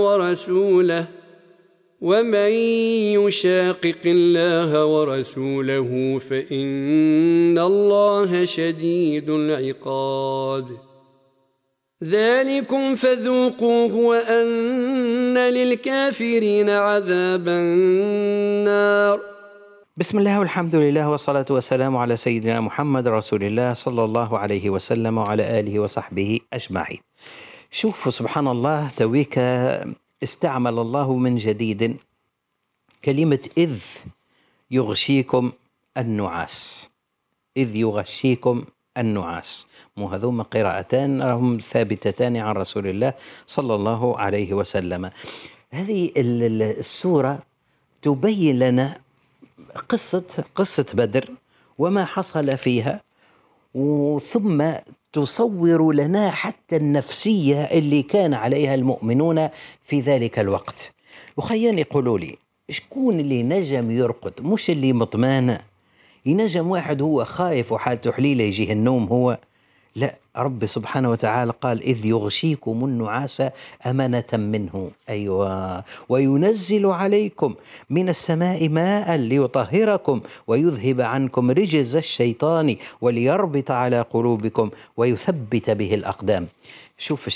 ورسوله ومن يشاقق الله ورسوله فإن الله شديد العقاب. ذلكم فذوقوه وأن للكافرين عذاب النار. بسم الله والحمد لله والصلاة والسلام على سيدنا محمد رسول الله صلى الله عليه وسلم وعلى آله وصحبه أجمعين. شوفوا سبحان الله، تويك استعمل الله من جديد كلمة إذ يغشيكم النعاس. إذ يغشيكم النعاس، مو هذوما قراءتان هم ثابتتان عن رسول الله صلى الله عليه وسلم. هذه السورة تبين لنا قصة بدر وما حصل فيها، ثم تصور لنا حتى النفسية اللي كان عليها المؤمنون في ذلك الوقت. وخياني يقولوا لي شكون اللي نجم يرقد؟ مش اللي مطمئن، ينجم واحد هو خايف وحالته حليلة يجيه النوم هو؟ لا، رب سبحانه وتعالى قال إذ يغشيكم النعاس أمنة منه، أيوة، وينزل عليكم من السماء ماء ليطهركم ويذهب عنكم رجز الشيطان وليربط على قلوبكم ويثبت به الأقدام. شوف